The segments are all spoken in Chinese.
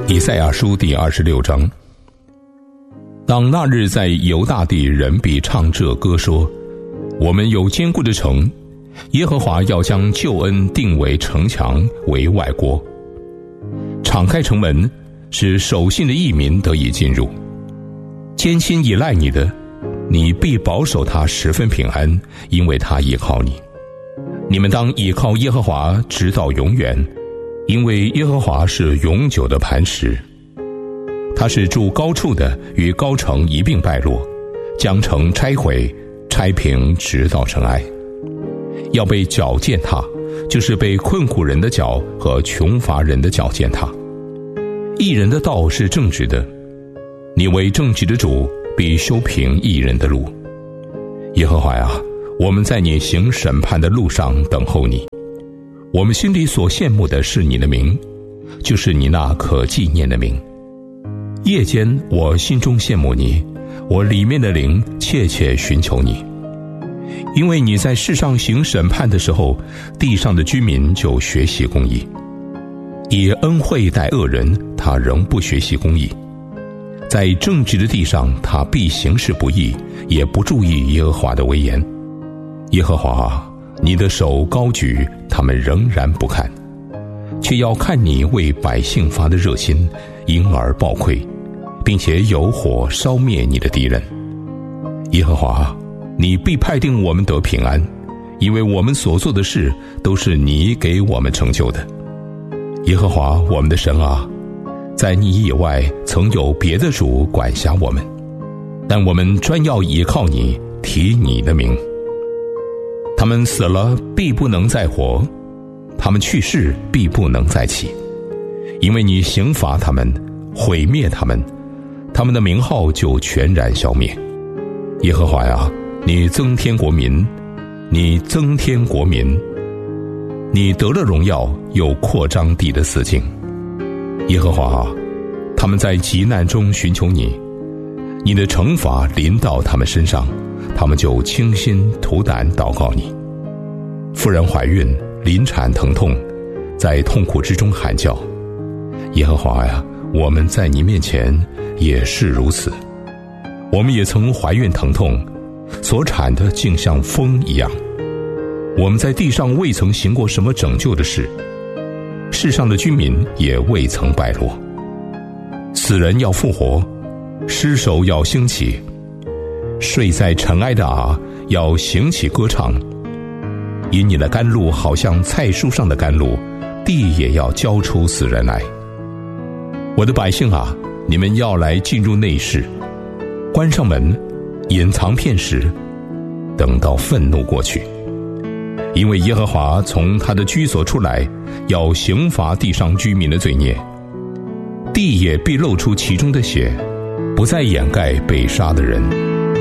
以赛亚书第26章。当那日在犹大地，人必唱这歌说：我们有坚固的城，耶和华要将救恩定为城墙，为外国。敞开城门，使守信的异民得以进入。艰辛依赖你的，你必保守他十分平安，因为他依靠你。你们当依靠耶和华直到永远，因为耶和华是永久的磐石。他是住高处的，与高城一并败落，将城拆毁，拆平直到尘埃。要被脚践踏，就是被困苦人的脚和穷乏人的脚践踏。义人的道是正直的，你为正直的主，必修平义人的路。耶和华啊，我们在你行审判的路上等候你。我们心里所羡慕的是你的名，就是你那可纪念的名。夜间我心中羡慕你，我里面的灵切切寻求你。因为你在世上行审判的时候，地上的居民就学习公义。以恩惠待恶人，他仍不学习公义。在正直的地上，他必行事不义，也不注意耶和华的威严。耶和华啊，你的手高举，他们仍然不看，却要看你为百姓发的热心，因而报馈，并且有火烧灭你的敌人。耶和华，你必派定我们得平安，因为我们所做的事都是你给我们成就的。耶和华我们的神啊，在你以外曾有别的主管辖我们，但我们专要倚靠你，提你的名。他们死了，必不能再活；他们去世，必不能再起。因为你刑罚他们，毁灭他们，他们的名号就全然消灭。耶和华呀，你增添国民，你增添国民，你得了荣耀，又扩张地的四境。耶和华啊，他们在急难中寻求你，你的惩罚临到他们身上，他们就倾心吐胆祷告你。妇人怀孕，临产疼痛，在痛苦之中喊叫。耶和华呀，我们在你面前也是如此。我们也曾怀孕疼痛，所产的竟像风一样。我们在地上未曾行过什么拯救的事，世上的居民也未曾败落。死人要复活，尸首要兴起，睡在尘埃的啊，要醒起歌唱。因你的甘露好像菜蔬上的甘露，地也要交出死人来。我的百姓啊，你们要来进入内室，关上门，隐藏片时，等到愤怒过去。因为耶和华从他的居所出来，要刑罚地上居民的罪孽，地也必露出其中的血，不再掩盖被杀的人。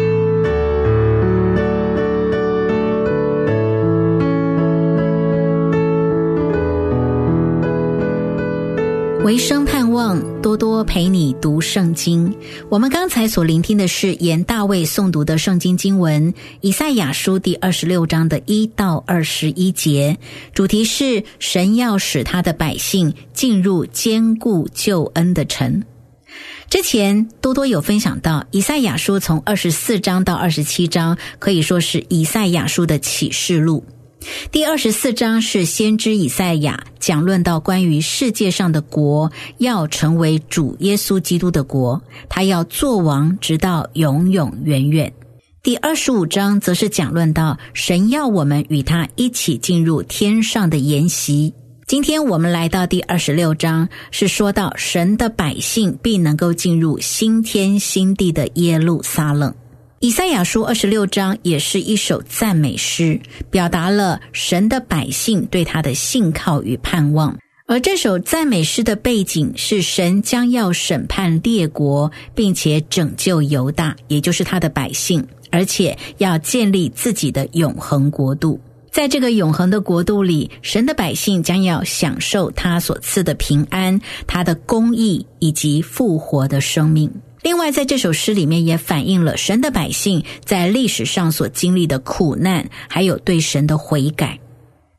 唯生盼望，多多陪你读圣经。我们刚才所聆听的是沿大卫诵读的圣经经文，以赛亚书第26章的1到21节，主题是神要使他的百姓进入坚固救恩的城。之前多多有分享到，以赛亚书从24章到27章可以说是以赛亚书的启示录。第24章是先知以赛亚讲论到关于世界上的国要成为主耶稣基督的国，他要作王直到永永远远。第25章则是讲论到神要我们与他一起进入天上的筵席。今天我们来到第26章，是说到神的百姓必能够进入新天新地的耶路撒冷。以赛亚书26章也是一首赞美诗，表达了神的百姓对他的信靠与盼望。而这首赞美诗的背景是神将要审判列国，并且拯救犹大，也就是他的百姓，而且要建立自己的永恒国度。在这个永恒的国度里，神的百姓将要享受他所赐的平安，他的公义以及复活的生命。另外在这首诗里面也反映了神的百姓在历史上所经历的苦难，还有对神的悔改。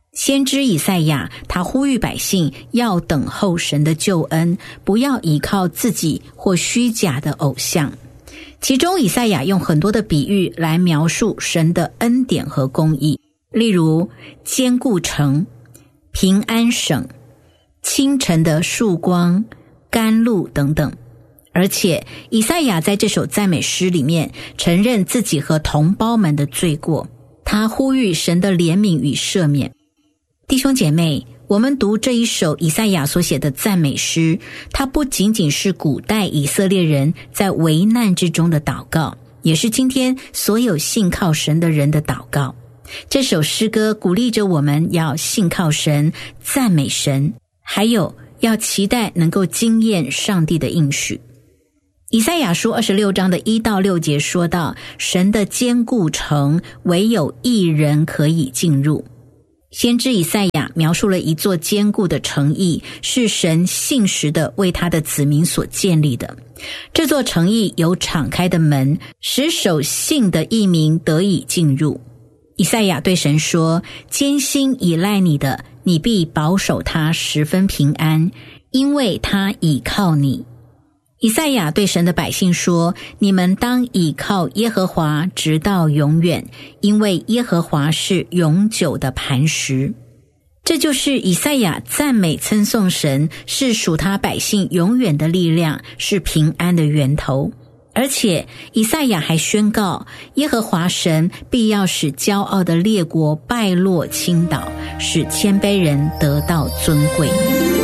先知以赛亚，他呼吁百姓要等候神的救恩，不要依靠自己或虚假的偶像。其中以赛亚用很多的比喻来描述神的恩典和公义，例如坚固城、平安省、清晨的曙光、甘露等等。而且以赛亚在这首赞美诗里面承认自己和同胞们的罪过，他呼吁神的怜悯与赦免。弟兄姐妹，我们读这一首以赛亚所写的赞美诗，它不仅仅是古代以色列人在危难之中的祷告，也是今天所有信靠神的人的祷告。这首诗歌鼓励着我们要信靠神、赞美神，还有要期待能够经验上帝的应许。以赛亚书26章的1到6节说到，神的坚固城唯有义人可以进入。先知以赛亚描述了一座坚固的城邑，是神信实的为他的子民所建立的。这座城邑有敞开的门，使守信的义民得以进入。以赛亚对神说，坚心依赖你的，你必保守他十分平安，因为他倚靠你。以赛亚对神的百姓说，你们当倚靠耶和华直到永远，因为耶和华是永久的磐石。这就是以赛亚赞美称颂神，是属他百姓永远的力量，是平安的源头。而且以赛亚还宣告，耶和华神必要使骄傲的列国败落倾倒，使谦卑人得到尊贵。